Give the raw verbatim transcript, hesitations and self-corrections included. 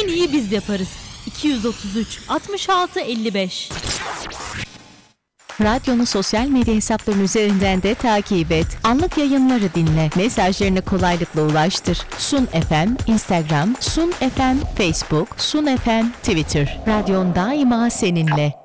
en iyi biz yaparız. iki yüz otuz üç altmış altı elli beş. Radyonu sosyal medya hesapları üzerinden de takip et. Anlık yayınları dinle. Mesajlarını kolaylıkla ulaştır. Sun F M, Instagram, Sun F M, Facebook, Sun F M, Twitter. Radyon daima seninle.